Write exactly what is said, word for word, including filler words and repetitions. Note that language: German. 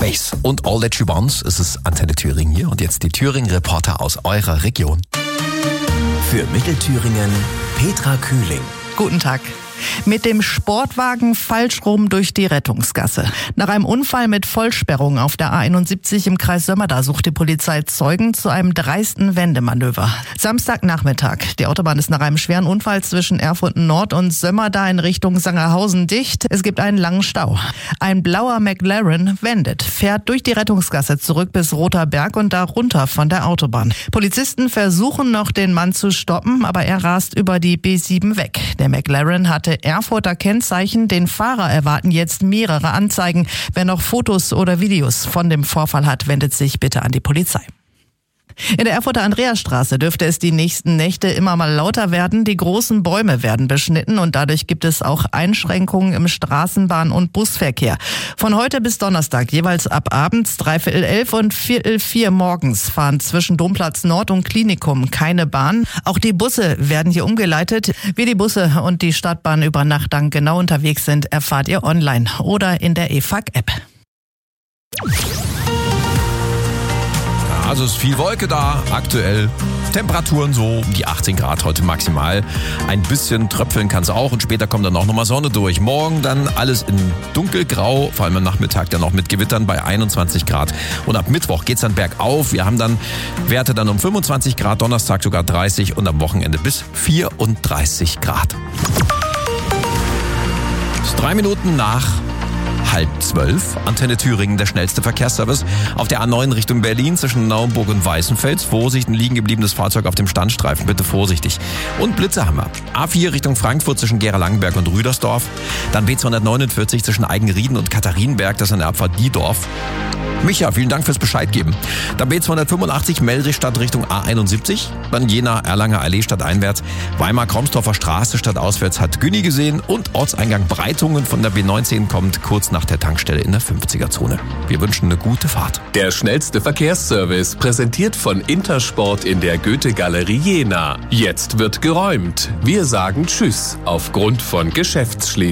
Bass und All That She Wants. Es ist Antenne Thüringen hier und jetzt die Thüringen-Reporter aus eurer Region. Für Mittelthüringen Petra Kühling. Guten Tag. Mit dem Sportwagen falsch rum durch die Rettungsgasse. Nach einem Unfall mit Vollsperrung auf der A einundsiebzig im Kreis Sömmerda sucht die Polizei Zeugen zu einem dreisten Wendemanöver. Samstagnachmittag. Die Autobahn ist nach einem schweren Unfall zwischen Erfurt Nord und Sömmerda in Richtung Sangerhausen dicht. Es gibt einen langen Stau. Ein blauer McLaren wendet, fährt durch die Rettungsgasse zurück bis Roter Berg und da runter von der Autobahn. Polizisten versuchen noch, den Mann zu stoppen, aber er rast über die B sieben weg. Der McLaren hat Erfurter Kennzeichen. Den Fahrer erwarten jetzt mehrere Anzeigen. Wer noch Fotos oder Videos von dem Vorfall hat, wendet sich bitte an die Polizei. In der Erfurter Andreasstraße dürfte es die nächsten Nächte immer mal lauter werden. Die großen Bäume werden beschnitten und dadurch gibt es auch Einschränkungen im Straßenbahn- und Busverkehr. Von heute bis Donnerstag jeweils ab abends dreiviertel elf und viertel vier morgens fahren zwischen Domplatz Nord und Klinikum keine Bahn. Auch die Busse werden hier umgeleitet. Wie die Busse und die Stadtbahn über Nacht dann genau unterwegs sind, erfahrt ihr online oder in der E F A G-App. Also es ist viel Wolke da, aktuell Temperaturen so um die achtzehn Grad heute maximal. Ein bisschen tröpfeln kann es auch und später kommt dann auch nochmal Sonne durch. Morgen dann alles in dunkelgrau, vor allem am Nachmittag dann auch mit Gewittern bei einundzwanzig Grad. Und ab Mittwoch geht's dann bergauf. Wir haben dann Werte dann um fünfundzwanzig Grad, Donnerstag sogar dreißig und am Wochenende bis vierunddreißig Grad. Es ist drei Minuten nach halb zwölf. Antenne Thüringen, der schnellste Verkehrsservice. Auf der A neun Richtung Berlin zwischen Naumburg und Weißenfels. Vorsicht, ein liegen gebliebenes Fahrzeug auf dem Standstreifen. Bitte vorsichtig. Und Blitze haben wir. A vier Richtung Frankfurt zwischen Gera-Langenberg und Rüdersdorf. Dann B zweihundertneunundvierzig zwischen Eigenrieden und Katharinenberg. Das ist an der Abfahrt Diedorf. Micha, vielen Dank fürs Bescheid geben. Dann B zweihundertfünfundachtzig Meldrichstadt Richtung A einundsiebzig. Dann Jena, Erlanger Allee stadteinwärts. Weimar-Kromsdorfer Straße stadtauswärts hat Günni gesehen. Und Ortseingang Breitungen von der B neunzehn kommt kurz nach der Tankstelle in der fünfziger-Zone. Wir wünschen eine gute Fahrt. Der schnellste Verkehrsservice, präsentiert von Intersport in der Goethe-Galerie Jena. Jetzt wird geräumt. Wir sagen Tschüss aufgrund von Geschäftsschließung.